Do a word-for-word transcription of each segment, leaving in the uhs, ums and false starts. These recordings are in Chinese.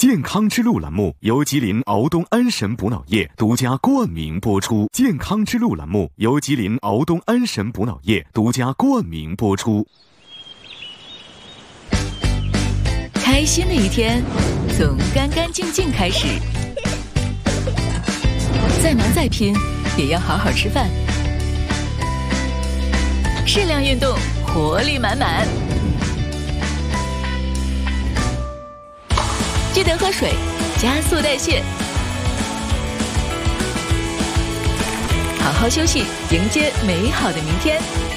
健康之路栏目由吉林敖东安神补脑液独家冠名播出。健康之路栏目由吉林敖东安神补脑液独家冠名播出。 开心的一天，从干干净净开始。再忙再拼，也要好好吃饭。适量运动，活力满满。记得喝水，加速代谢。好好休息，迎接美好的明天。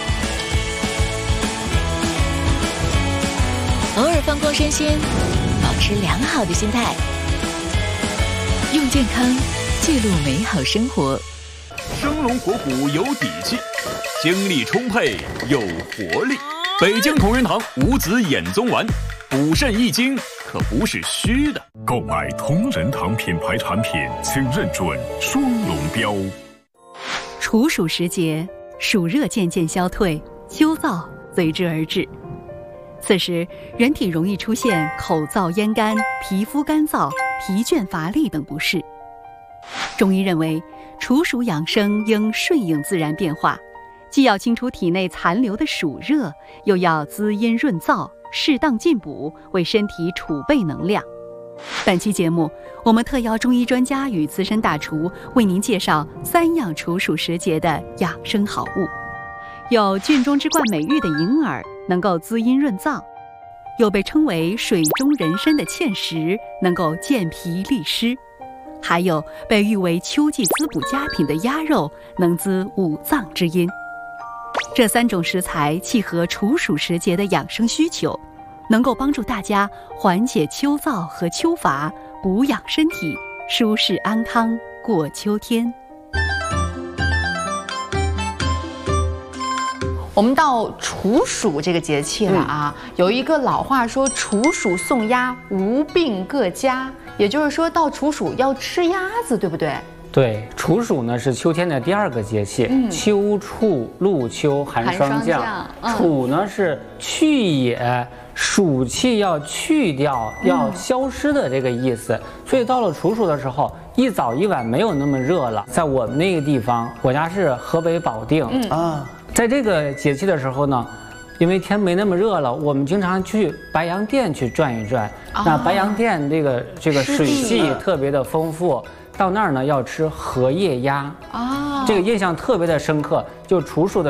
偶尔放空身心，保持良好的心态，用健康记录美好生活。 生龙活虎有底气，精力充沛有活力。北京同仁堂五子衍宗丸，补肾益精，可不是虚的。 购买同仁堂品牌产品，请认准双龙标。 处暑时节，暑热渐渐消退，秋燥随之而至。此时，人体容易出现口燥咽干、皮肤干燥、疲倦乏力等不适。中医认为，处暑养生应顺应自然变化，既要清除体内残留的暑热，又要滋阴润燥，适当进补，为身体储备能量。本期节目，我们特邀中医专家与资深大厨为您介绍三样处暑时节的养生好物。有郡中之冠美誉的银耳，能够滋阴润燥；有被称为水中人参的芡实，能够健脾利湿；还有被誉为秋季滋补佳品的鸭肉，能滋五脏之阴。这三种食材契合处暑时节的养生需求，能够帮助大家缓解秋燥和秋乏，补养身体，舒适安康过秋天。 我们到处暑这个节气了啊，嗯、有一个老话说“处暑送鸭，无病各家”，也就是说到处暑要吃鸭子，对不对？ 对，处暑呢是秋天的第二个节气，嗯、秋处露秋寒霜降。处、嗯、呢是去也，暑气要去掉、要消失的这个意思。嗯、所以到了处暑的时候，一早一晚没有那么热了。在我们那个地方，我家是河北保定，嗯啊。在这个节气的时候呢，因为天没那么热了，我们经常去白洋淀去转一转。哦、那白洋淀这个这个水系特别的丰富，到那儿呢要吃荷叶鸭。哦，这个印象特别的深刻。就处暑的